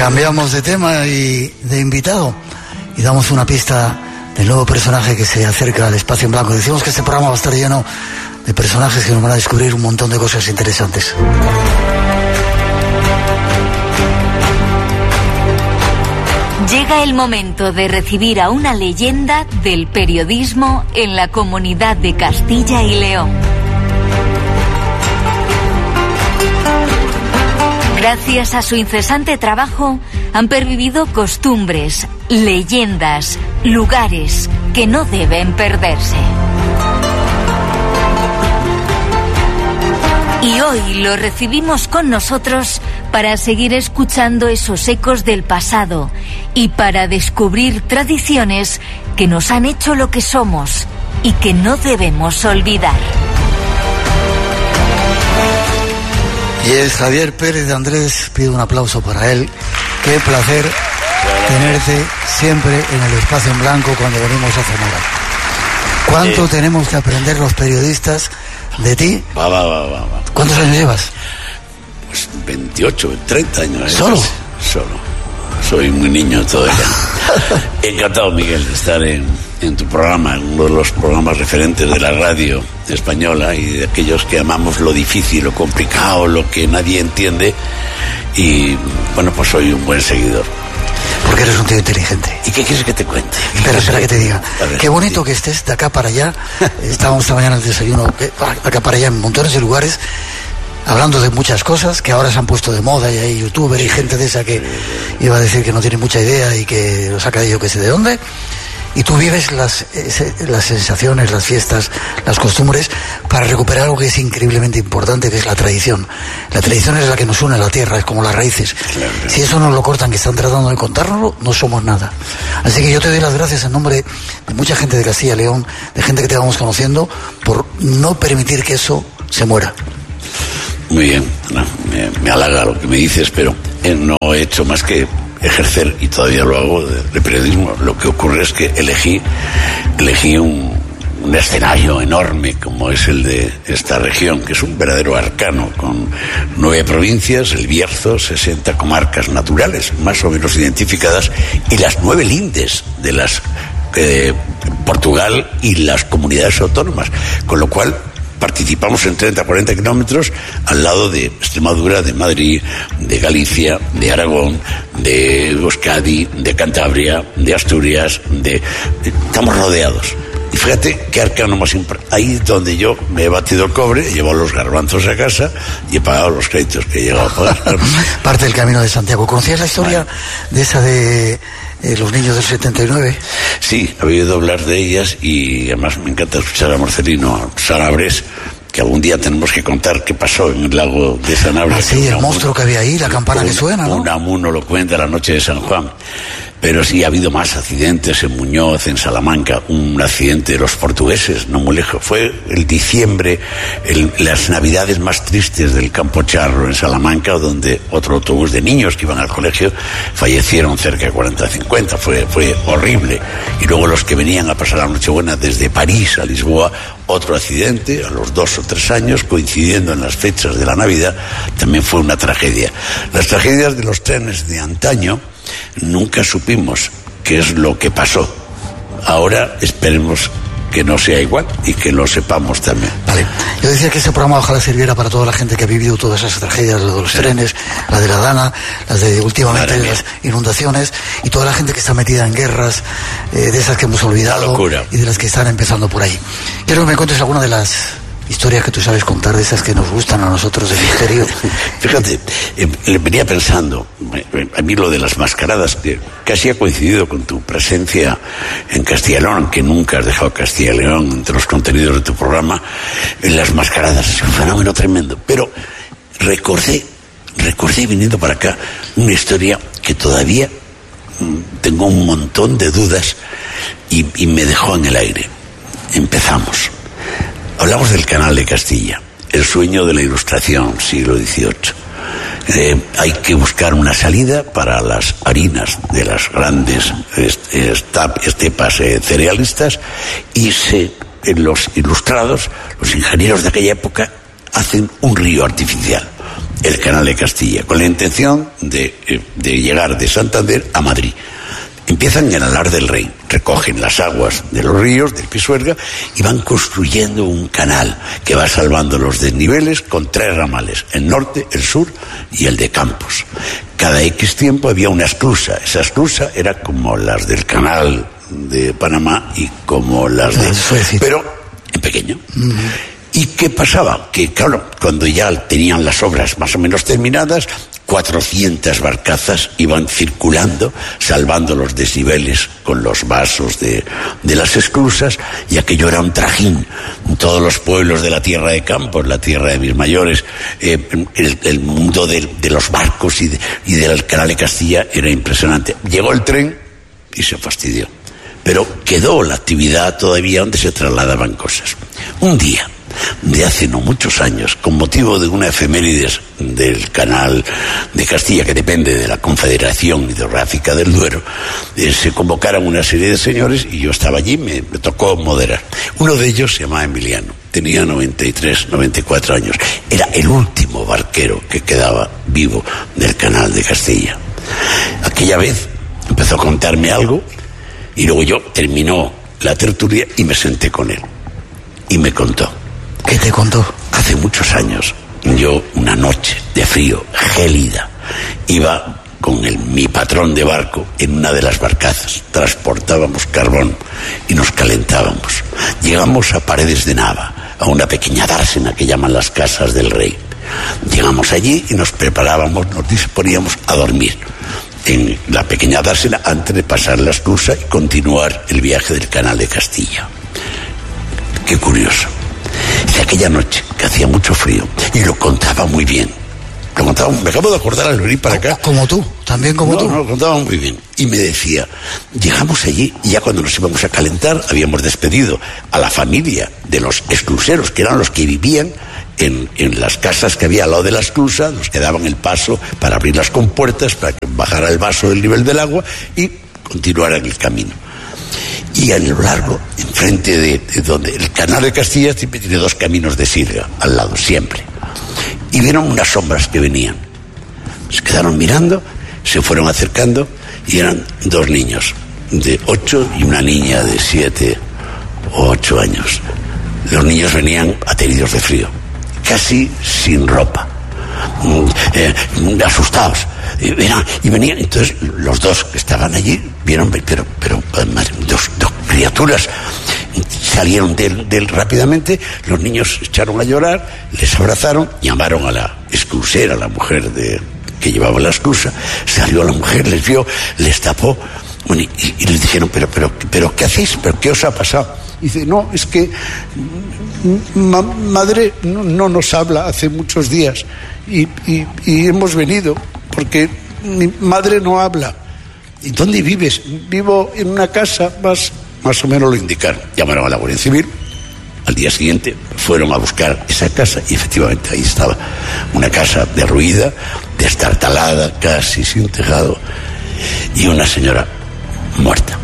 Cambiamos de tema y de invitado y damos una pista del nuevo personaje que se acerca al Espacio en Blanco. Decimos que este programa va a estar lleno de personajes que nos van a descubrir un montón de cosas interesantes. Llega el momento de recibir a una leyenda del periodismo en la Comunidad de Castilla y León. Gracias a su incesante trabajo, han pervivido costumbres, leyendas, lugares que no deben perderse. Y hoy lo recibimos con nosotros para seguir escuchando esos ecos del pasado y para descubrir tradiciones que nos han hecho lo que somos y que no debemos olvidar. Y es Javier Pérez de Andrés, pido un aplauso para él. Qué placer tenerte siempre en el Espacio en Blanco cuando venimos a Zamora. ¿Cuánto tenemos que aprender los periodistas de ti? Va. ¿Cuántos años llevas? Pues 28, 30 años. ¿Solo? Solo. Soy muy niño todavía. Encantado, Miguel, de estar en tu programa, en uno de los programas referentes de la radio española y de aquellos que amamos lo difícil, lo complicado, lo que nadie entiende. Y bueno, pues soy un buen seguidor. Porque eres un tío inteligente. ¿Y qué quieres que te cuente? Espera que te diga. Qué bonito que estés de acá para allá. Estábamos esta mañana en el desayuno, acá para allá, en montones de lugares, hablando de muchas cosas que ahora se han puesto de moda y hay youtubers y gente de esa que iba a decir que no tiene mucha idea y que lo saca de yo que sé de dónde. Y tú vives las sensaciones, las fiestas, las costumbres para recuperar algo que es increíblemente importante, que es la tradición. La tradición es la que nos une a la tierra, es como las raíces. Claro. Si eso nos lo cortan, que están tratando de contárnoslo, no somos nada. Así que yo te doy las gracias en nombre de mucha gente de Castilla y León, de gente que te vamos conociendo, por no permitir que eso se muera. Muy bien, me halaga lo que me dices, pero no he hecho más que ejercer, y todavía lo hago, de periodismo. Lo que ocurre es que elegí un escenario enorme como es el de esta región, que es un verdadero arcano, con 9 provincias, el Bierzo, 60 comarcas naturales, más o menos identificadas, y las 9 lindes de las Portugal y las comunidades autónomas, con lo cual participamos en 30-40 kilómetros al lado de Extremadura, de Madrid, de Galicia, de Aragón, de Euskadi, de Cantabria, de Asturias, estamos rodeados. Y fíjate qué arcano más importante. Ahí donde yo me he batido el cobre, he llevado los garbanzos a casa y he pagado los créditos que he llegado a pagar. Parte del Camino de Santiago. ¿Conocías la historia de esa de los niños del 79? Sí, he oído hablar de ellas y además me encanta escuchar a Marcelino Sanabres, que algún día tenemos que contar qué pasó en el lago de Sanabres. Sí, el monstruo que había ahí, la campana que suena, ¿no? Unamuno lo cuenta la noche de San Juan. Pero sí, ha habido más accidentes en Muñoz, en Salamanca, un accidente de los portugueses, no muy lejos. Fue el diciembre, las navidades más tristes del Campo Charro, en Salamanca, donde otro autobús de niños que iban al colegio fallecieron cerca de 40-50. Fue horrible. Y luego los que venían a pasar la Nochebuena desde París a Lisboa, otro accidente, a los 2 o 3 años, coincidiendo en las fechas de la Navidad, también fue una tragedia. Las tragedias de los trenes de antaño, nunca supimos qué es lo que pasó. Ahora esperemos que no sea igual y que lo sepamos también. Vale. Yo decía que este programa ojalá sirviera para toda la gente que ha vivido todas esas tragedias, la de los trenes, la de la Dana, las de últimamente las inundaciones, y toda la gente que está metida en guerras, de esas que hemos olvidado y de las que están empezando por ahí. Quiero que me cuentes alguna de las historias que tú sabes contar, de esas que nos gustan a nosotros de misterio. Fíjate, venía pensando, a mí lo de las mascaradas, que casi ha coincidido con tu presencia en Castilla y León, aunque nunca has dejado Castilla y León entre los contenidos de tu programa. Las mascaradas es un fenómeno tremendo, pero recordé viniendo para acá una historia que todavía tengo un montón de dudas y me dejó en el aire. Empezamos. Hablamos del Canal de Castilla, el sueño de la Ilustración, siglo XVIII. Hay que buscar una salida para las harinas de las grandes estepas cerealistas, y los ilustrados, los ingenieros de aquella época, hacen un río artificial, el Canal de Castilla, con la intención de de llegar de Santander a Madrid. Empiezan en Alar del Rey, recogen las aguas de los ríos, del Pisuerga, y van construyendo un canal que va salvando los desniveles con 3 ramales, el norte, el sur y el de Campos. Cada X tiempo había una esclusa. Esa esclusa era como las del canal de Panamá y como las de... pero en pequeño. ¿Y qué pasaba? Que claro, cuando ya tenían las obras más o menos terminadas, 400 barcazas iban circulando, salvando los desniveles con los vasos de las esclusas, y aquello era un trajín. Todos los pueblos de la tierra de Campos, la tierra de mis mayores, el mundo de los barcos y del Canal de Castilla era impresionante. Llegó el tren y se fastidió. Pero quedó la actividad todavía donde se trasladaban cosas. Un día, de hace no muchos años, con motivo de una efemérides del Canal de Castilla, que depende de la Confederación Hidrográfica del Duero, se convocaron una serie de señores y yo estaba allí, me tocó moderar. Uno de ellos se llamaba Emiliano, tenía 93, 94 años. Era el último barquero que quedaba vivo del Canal de Castilla. Aquella vez empezó a contarme algo y luego yo terminó la tertulia y me senté con él. Y me contó. ¿Qué te contó? Hace muchos años, yo una noche de frío, gélida, iba con mi patrón de barco en una de las barcazas. Transportábamos carbón y nos calentábamos. Llegamos a Paredes de Nava, a una pequeña dársena que llaman las Casas del Rey. Llegamos allí y nos preparábamos, nos disponíamos a dormir en la pequeña dársena antes de pasar la esclusa y continuar el viaje del Canal de Castilla. Qué curioso. De aquella noche, que hacía mucho frío, y lo contaba muy bien. Me acabo de acordar al venir para acá. Como tú, también como tú. No, lo contaba muy bien. Y me decía, llegamos allí y ya cuando nos íbamos a calentar habíamos despedido a la familia de los escluseros, que eran los que vivían en las casas que había al lado de la esclusa, nos que daban el paso para abrir las compuertas, para que bajara el vaso del nivel del agua y continuaran el camino. Y a lo largo, enfrente de donde el Canal de Castilla siempre tiene 2 caminos de sirga al lado, siempre. Y vieron unas sombras que venían. Se quedaron mirando, se fueron acercando y eran 2 niños de 8 y una niña de 7 o 8 años. Los niños venían ateridos de frío, casi sin ropa, asustados. Y venían, entonces los 2 que estaban allí vieron, pero dos criaturas salieron de él rápidamente. Los niños se echaron a llorar, les abrazaron, llamaron a la esclusera, la mujer que llevaba la esclusa. Salió la mujer, les vio, les tapó, bueno, y les dijeron, pero ¿qué hacéis? ¿Pero qué os ha pasado? Y dice, no, es que madre no nos habla hace muchos días y hemos venido porque mi madre no habla. ¿Y dónde vives? Vivo en una casa, más o menos lo indicaron. Llamaron a la Guardia Civil. Al día siguiente fueron a buscar esa casa y efectivamente ahí estaba una casa derruida, destartalada, casi sin tejado, y una señora muerta.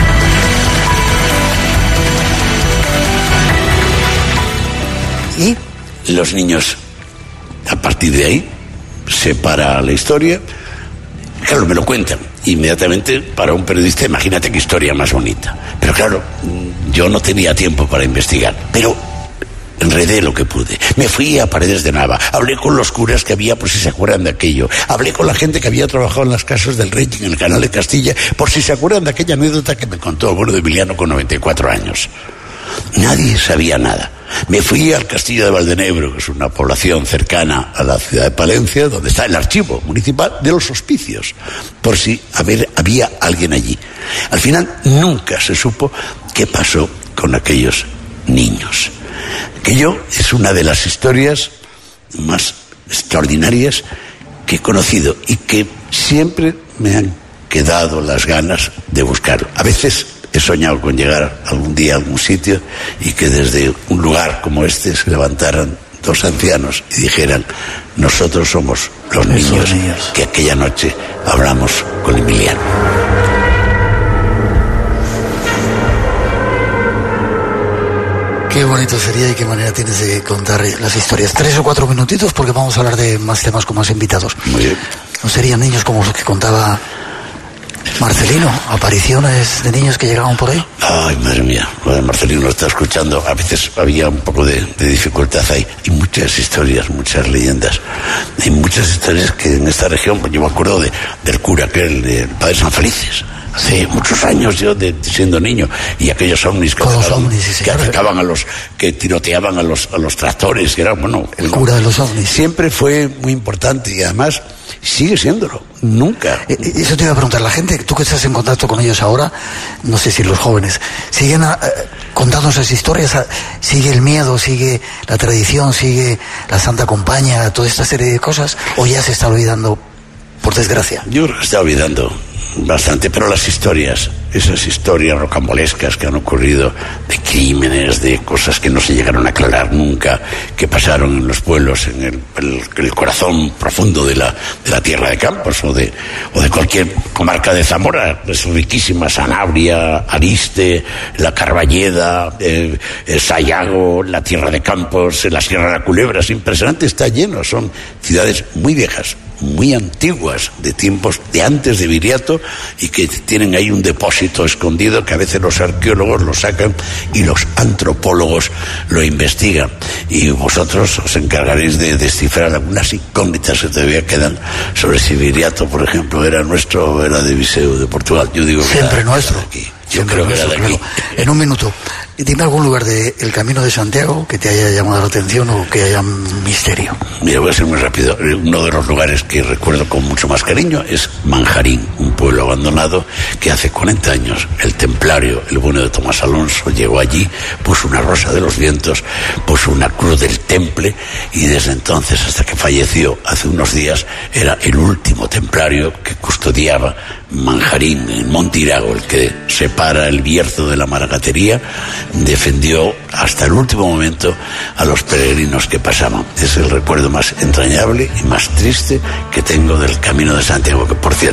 Y los niños, a partir de ahí, se para la historia. Claro, me lo cuentan inmediatamente. Para un periodista, imagínate qué historia más bonita. Pero claro, yo no tenía tiempo para investigar, pero enredé lo que pude. Me fui a Paredes de Nava, hablé con los curas que había por si se acuerdan de aquello, hablé con la gente que había trabajado en las Casas del Rey en el Canal de Castilla por si se acuerdan de aquella anécdota que me contó el bueno de Emiliano con 94 años. Nadie sabía nada. Me fui al Castillo de Valdenebro, que es una población cercana a la ciudad de Palencia, donde está el archivo municipal de los hospicios, por si había alguien allí. Al final nunca se supo qué pasó con aquellos niños. Aquello es una de las historias más extraordinarias que he conocido y que siempre me han quedado las ganas de buscarlo. A veces he soñado con llegar algún día a algún sitio y que desde un lugar como este se levantaran 2 ancianos y dijeran: nosotros somos los niños que aquella noche hablamos con Emiliano. Qué bonito sería y qué manera tienes de contar las historias. 3 o 4 minutitos porque vamos a hablar de más temas con más invitados. Muy bien. ¿No serían niños como los que contaba Marcelino? Apariciones de niños que llegaban por ahí. Ay, madre mía, lo de Marcelino lo está escuchando. A veces había un poco de dificultad ahí. Hay muchas historias, muchas leyendas. Hay muchas historias que en esta región, yo me acuerdo del cura aquel, del padre San Felices. Hace muchos años yo siendo niño, y aquellos ovnis que atacaban que tiroteaban a los tractores, que era el cura de los ovnis. Siempre fue muy importante y además sigue siéndolo, nunca. Eso te iba a preguntar, la gente, tú que estás en contacto con ellos ahora, no sé si los jóvenes, ¿siguen contando esas historias? ¿Sigue el miedo, sigue la tradición, sigue la Santa Compañía, toda esta serie de cosas? ¿O ya se está olvidando, por desgracia? Yo creo que se está olvidando bastante, pero las historias, esas historias rocambolescas que han ocurrido, de crímenes, de cosas que no se llegaron a aclarar nunca, que pasaron en los pueblos, en el corazón profundo de la tierra de Campos o de cualquier comarca de Zamora, es riquísima: Sanabria, Ariste, la Carballeda, Sayago, la tierra de Campos, la Sierra de la Culebra. Es impresionante, está lleno, son ciudades muy viejas, muy antiguas, de tiempos de antes de Viriato, y que tienen ahí un depósito escondido que a veces los arqueólogos lo sacan y los antropólogos lo investigan, y vosotros os encargaréis de descifrar algunas incógnitas que todavía quedan sobre si Viriato, por ejemplo, era nuestro o era de Viseu, de Portugal. Yo digo que siempre nuestro. Aquí. Yo creo que era de aquí. Claro. En un minuto, dime algún lugar del Camino de Santiago que te haya llamado la atención o que haya misterio. Mira, voy a ser muy rápido. Uno de los lugares que recuerdo con mucho más cariño es Manjarín, un pueblo abandonado que hace 40 años el templario, el bueno de Tomás Alonso, llegó allí, puso una rosa de los vientos, puso una cruz del Temple, y desde entonces hasta que falleció hace unos días era el último templario que custodiaba Manjarín, en Montirago, el que separa el Bierzo de la Maragatería. Defendió hasta el último momento a los peregrinos que pasaban. Es el recuerdo más entrañable y más triste que tengo del Camino de Santiago, que por cierto